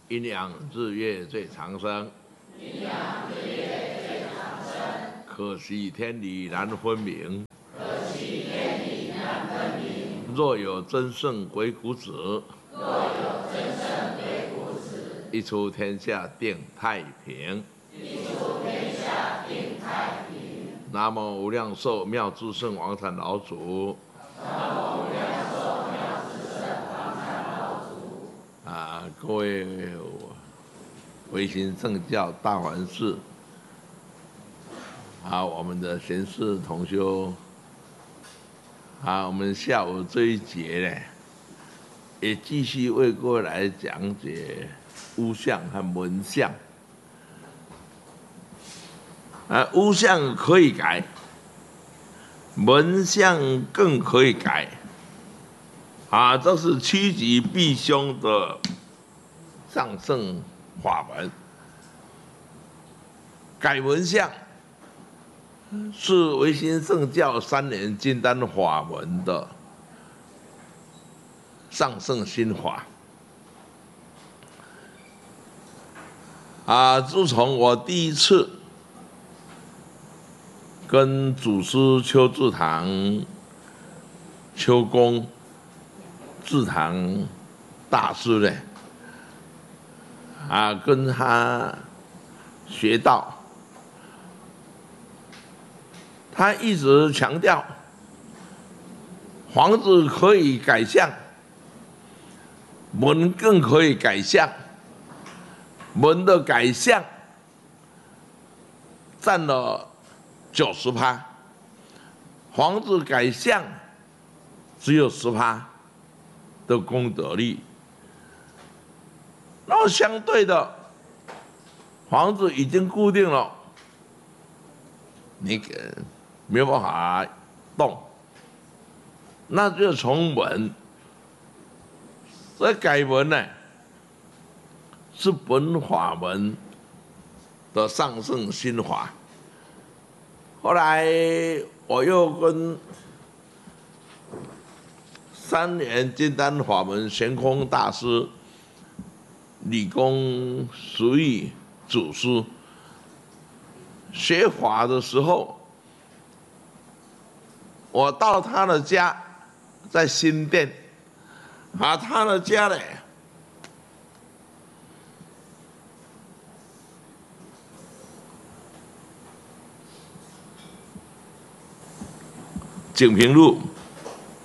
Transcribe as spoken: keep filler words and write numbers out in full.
阴阳日月最长生， 阴阳日月最长生。 可惜天理难分明， 可惜天理难分明。 若有真圣鬼谷子， 若有真圣鬼谷子， 一出天下定太平。 一出天下定太平。 南无无量寿妙智圣王禅老祖。 南无无量寿妙智圣王禅老祖。 啊，各位维新正教大梵寺，啊，我们的贤士同修，啊，我们下午这一节呢，也继续为各位来讲解巫相和文相。啊，巫相可以改，文相更可以改。啊，这是趋吉避凶的上乘法门。改文相是维新圣教三年金丹法门的上乘心法。啊，自从我第一次跟祖师邱志堂、邱公、志堂大师呢，啊，跟他学道，他一直强调，房子可以改相，门更可以改相，门的改相占了九十趴，房子改相只有十趴的功德力。然后相对的，房子已经固定了，你没有办法动，那就从门。这改门呢，是本法门的上乘心法。后来我又跟三年金丹法门玄空大师、理工实义祖师学法的时候，我到他的家，在新店，啊，他的家呢，景平路